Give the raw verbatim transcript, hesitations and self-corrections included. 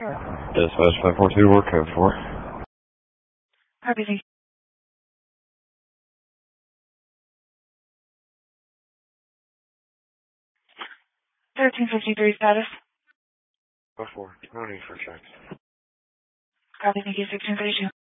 Dispatch five four two, work code four. Copy, thank you. thirteen fifty-three status. five four, no need for checks. Copy, thank you. sixteen thirty-two.